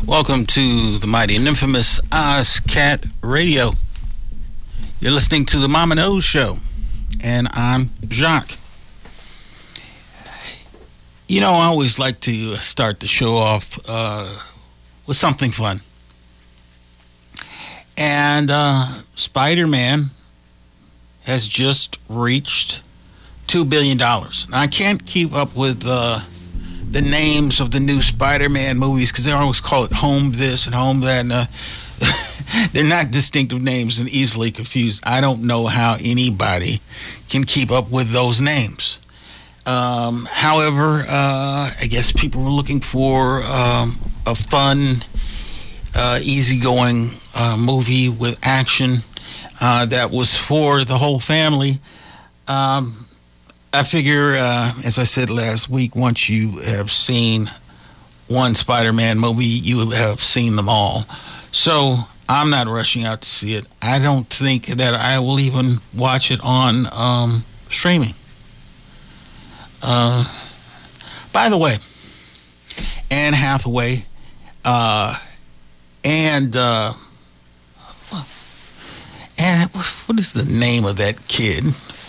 Welcome to the mighty and infamous Ozcat Radio. You're listening to the Mom and O Show, and I'm Jacques. You know, I always like to start the show off with something fun. And Spider-Man has just reached $2 billion. Now, I can't keep up with the names of the new Spider-Man movies because they always call it home this and home that. And, they're not distinctive names and easily confused. I don't know how anybody can keep up with those names. However, I guess people were looking for a fun, easygoing movie with action that was for the whole family. I figure, as I said last week, once you have seen one Spider-Man movie, you have seen them all. So I'm not rushing out to see it. I don't think that I will even watch it on streaming. By the way, Anne Hathaway and what is the name of that kid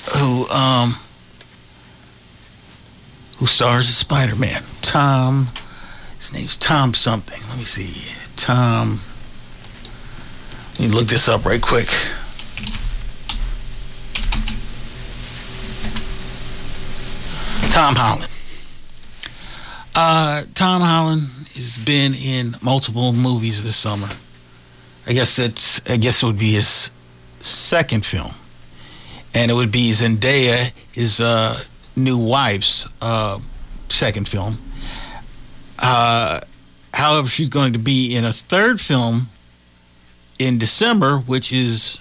who stars as Spider-Man? His name's Tom something. Let me see. Let me look this up right quick. Tom Holland. Tom Holland has been in multiple movies this summer. I guess it would be his second film. And it would be Zendaya, his new wife's second film. However, she's going to be in a third film in December, which is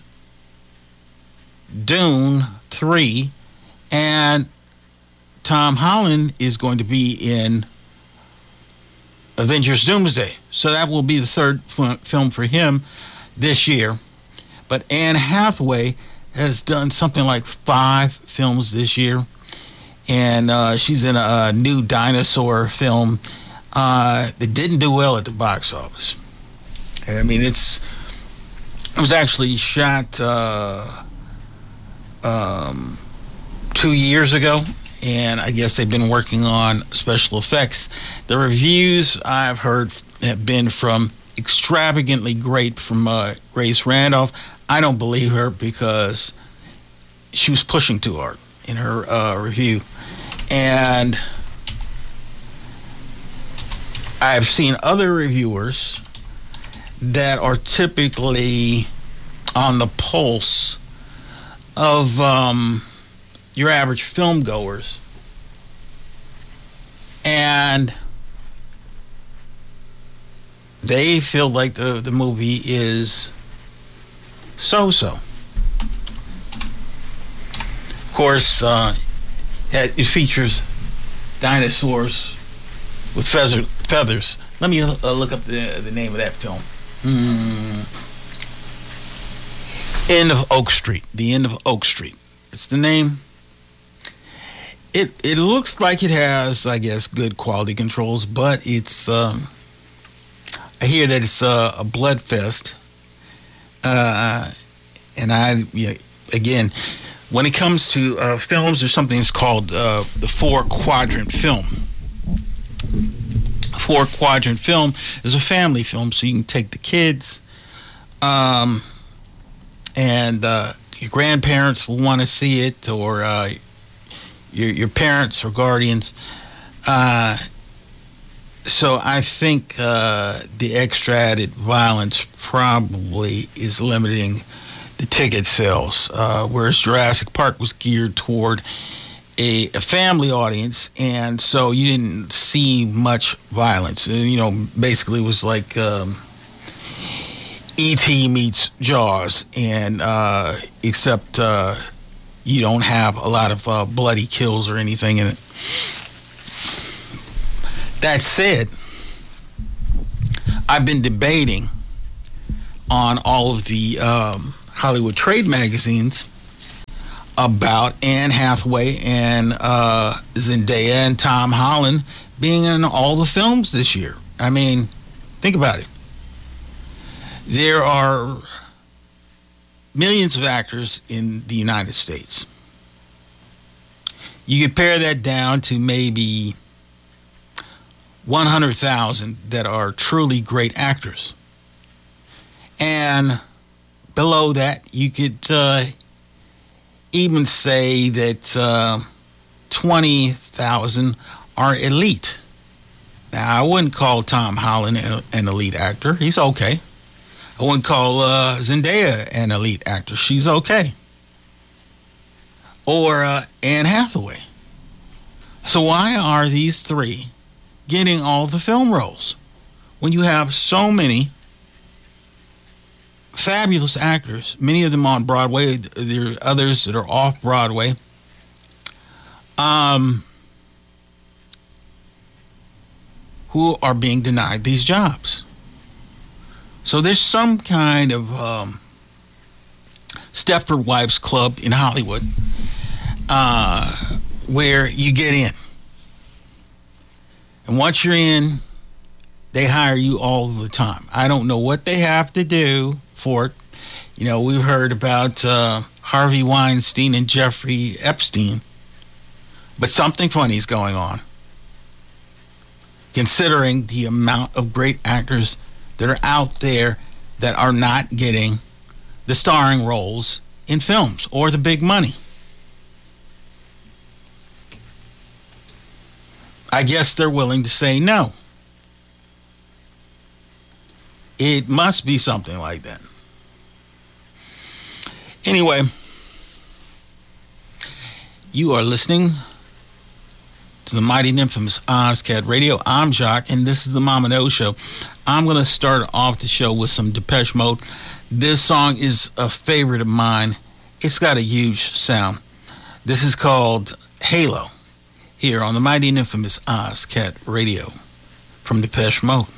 Dune 3, and Tom Holland is going to be in Avengers Doomsday. So that will be the third film for him this year. But Anne Hathaway has done something like 5 films this year. And she's in a new dinosaur film that didn't do well at the box office. I mean, it was actually shot 2 years ago, and I guess they've been working on special effects. The reviews I've heard have been from extravagantly great from Grace Randolph. I don't believe her because she was pushing too hard in her review. And I've seen other reviewers that are typically on the pulse of your average film goers, and they feel like the movie is so-so. Of course, it features dinosaurs with feathers. Let me look up the name of that film. End of Oak Street. The End of Oak Street. It's the name. It looks like it has, I guess, good quality controls, but it's I hear that it's a blood fest. And again, when it comes to films, there's something that's called the 4-quadrant film. A 4-quadrant film is a family film, so you can take the kids, and your grandparents will want to see it, or your parents or guardians. So I think the extra added violence probably is limiting the ticket sales, whereas Jurassic Park was geared toward a family audience, and so you didn't see much violence. Basically it was like E.T. meets Jaws, and except you don't have a lot of bloody kills or anything in it. That said, I've been debating on all of the Hollywood trade magazines about Anne Hathaway and Zendaya and Tom Holland being in all the films this year. I mean, Think about it. There are millions of actors in the United States. You could pare that down to maybe 100,000 that are truly great actors. And below that, you could even say that 20,000 are elite. Now, I wouldn't call Tom Holland an elite actor. He's okay. I wouldn't call Zendaya an elite actor. She's okay. Or Anne Hathaway. So why are these three getting all the film roles when you have so many fabulous actors, many of them on Broadway? There are others that are off Broadway. Who are being denied these jobs. So there's some kind of Stepford Wives Club in Hollywood where you get in. And once you're in, they hire you all the time. I don't know what they have to do for it. You know, we've heard about Harvey Weinstein and Jeffrey Epstein, but something funny is going on, considering the amount of great actors that are out there that are not getting the starring roles in films or the big money. I guess they're willing to say no. It must be something like that. Anyway, you are listening to the mighty and infamous Ozcat Radio. I'm Jock, and this is the Mom and O Show. I'm going to start off the show with some Depeche Mode. This song is a favorite of mine. It's got a huge sound. This is called Halo, here on the mighty and infamous Ozcat Radio from Depeche Mode.